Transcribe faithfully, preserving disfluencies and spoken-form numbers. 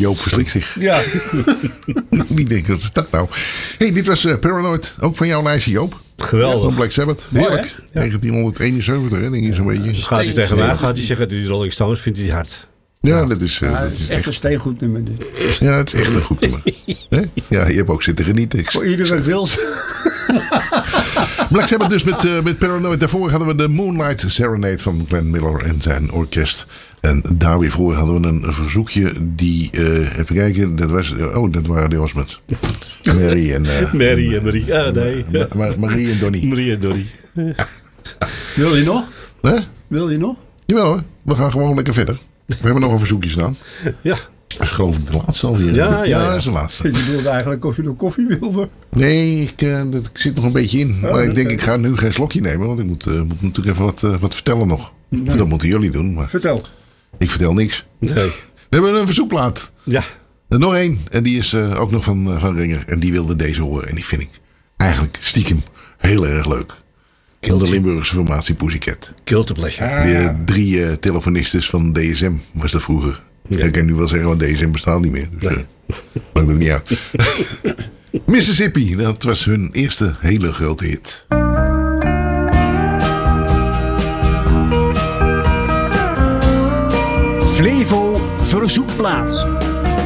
Joop verstrikt zich. Ja. Wie denkt, wat is dat nou? Hey, dit was uh, Paranoid. Ook van jouw lijstje, Joop. Geweldig. Van Black Sabbath. Heerlijk. Ja. negentien eenenzeventig, hè, denk je zo'n beetje. Gaat hij tegen mij, gaat hij zeggen, die Rolling Stones vindt hij hard. Ja, ja, dat is, uh, ja, dat is is echt, echt een steengoed nummer. Dit. Ja, het is echt een goed nummer. Ja, je hebt ook zitten genieten. Voor iedereen wil. Black Sabbath dus met, uh, met Paranoid. Daarvoor hadden we de Moonlight Serenade van Glenn Miller en zijn orkest. En daar weer voor hadden we een verzoekje die, uh, even kijken, dat was, oh, dat waren de Osmonds. Mary en... Uh, Mary en Marie, ah nee. Ma- Ma- Marie en Donnie. Marie en Donnie. Wil je nog? Hè? Wil je nog? Jawel hoor, we gaan gewoon lekker verder. We hebben nog een verzoekje staan. Ja. Dat is geloof ik de laatste alweer. Ja, ja, ja. Dat is de laatste. Je wilde eigenlijk of je nog koffie wilde. Nee, ik, uh, dat, ik zit nog een beetje in. Maar oh, ik denk, okay. ik ga nu geen slokje nemen. Want ik moet, uh, moet natuurlijk even wat, uh, wat vertellen nog. Nee. Of dat moeten jullie doen. Maar Vertel. ik vertel niks. Nee. We hebben een verzoekplaat. Ja. Er nog één. En die is uh, ook nog van, uh, van Ringer. En die wilde deze horen. En die vind ik eigenlijk stiekem heel erg leuk. Van de Limburgse formatie Pussycat. Guilty pleasure. Ah. De drie uh, telefonistes van D S M was dat vroeger. Ja. Ik kan nu wel zeggen, want D S M bestaat niet meer. Dus, nee. uh, maakt ook niet uit. Mississippi, dat was hun eerste hele grote hit. Flevo Verzoekplaat.